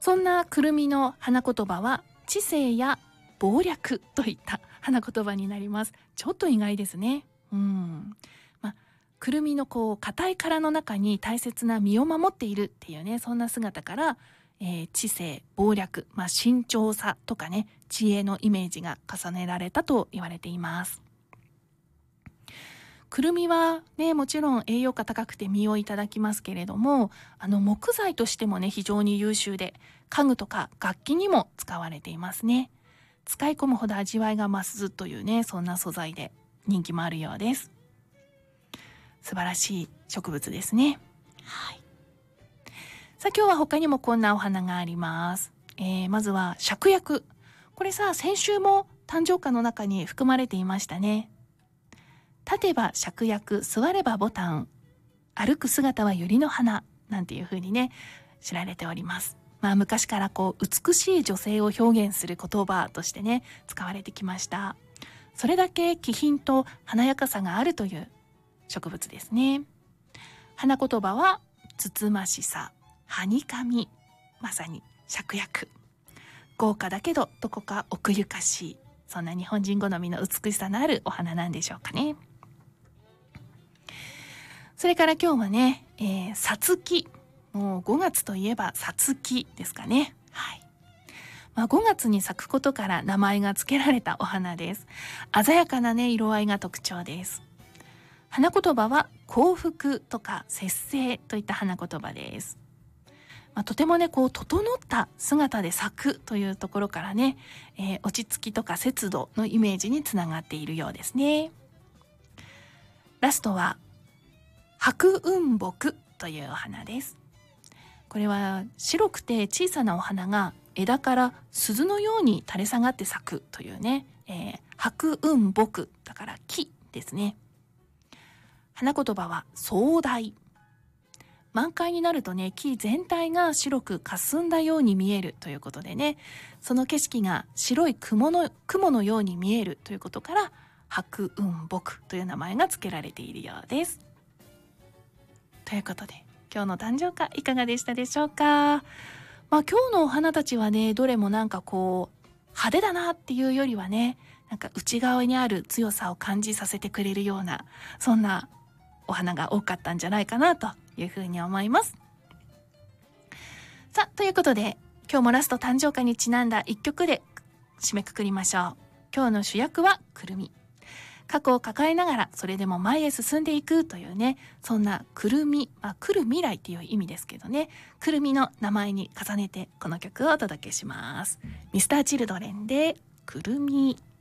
そんなくるみの花言葉は知性や謀略といった花言葉になります。ちょっと意外ですね。くるみの硬い殻の中に大切な身を守っているっていうね、そんな姿から、知性、謀略、慎重さとかね、知恵のイメージが重ねられたと言われています。くるみはね、もちろん栄養価高くて実をいただきますけれども、木材としてもね、非常に優秀で、家具とか楽器にも使われていますね。使い込むほど味わいが増すというね、そんな素材で人気もあるようです。素晴らしい植物ですね。はい。さあ今日は他にもこんなお花があります。まずは芍薬。これさ、先週も誕生花の中に含まれていましたね。立てば芍薬、座れば牡丹、歩く姿は百合の花なんていう風にね、知られております。昔から美しい女性を表現する言葉としてね、使われてきました。それだけ気品と華やかさがあるという植物ですね。花言葉はつつましさ、はにかみ、まさに芍薬。豪華だけどどこか奥ゆかしい、そんな日本人好みの美しさのあるお花なんでしょうかね。それから今日はね、さつき。もう5月といえばさつきですかね。はい。5月に咲くことから名前が付けられたお花です。鮮やかなね、色合いが特徴です。花言葉は幸福とか節制といった花言葉です。とてもね、整った姿で咲くというところからね、落ち着きとか節度のイメージにつながっているようですね。ラストは白雲木というお花です。これは白くて小さなお花が枝から鈴のように垂れ下がって咲くというね、白雲木だから木ですね。花言葉は壮大。満開になるとね、木全体が白く霞んだように見えるということでね、その景色が白い雲のように見えるということから白雲木という名前が付けられているようです。ということで今日の誕生花いかがでしたでしょうか。今日のお花たちはね、どれもなんか派手だなっていうよりはね、なんか内側にある強さを感じさせてくれるような、そんなお花が多かったんじゃないかなというふうに思います。さあ、ということで今日もラスト誕生花にちなんだ一曲で締めくくりましょう。今日の主役はくるみ。過去を抱えながらそれでも前へ進んでいくというね、そんなくるみ、来る未来っていう意味ですけどね、くるみの名前に重ねてこの曲をお届けします。Mr.Children でくるみ。